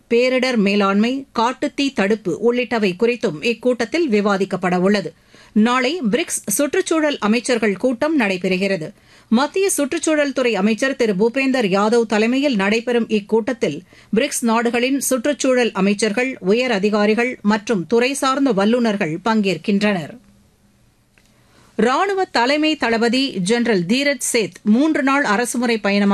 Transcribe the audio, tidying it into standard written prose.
பேரிடர் மேலாண்மை, காட்டுத்தீ தடுப்பு உள்ளிட்டவை குறித்தும் இக்கூட்டத்தில் விவாதிக்கப்பட உள்ளது. நாளை பிரிக்ஸ் சுற்றுச்சூழல் அமைச்சர்கள் கூட்டம் நடைபெறுகிறது. மத்திய சுற்றுச்சூழல் துறை அமைச்சர் திரு பூபேந்தர் யாதவ் தலைமையில் நடைபெறும் இக்கூட்டத்தில் பிரிக்ஸ் நாடுகளின் சுற்றுச்சூழல் அமைச்சர்கள், உயர் அதிகாரிகள் மற்றும் துறை சார்ந்த வல்லுநர்கள் பங்கேற்கின்றனர். ராணுவ தலைமை தளபதி ஜெனரல் தீரஜ் சேத் 3 நாள் அரசுமுறை பயணமாக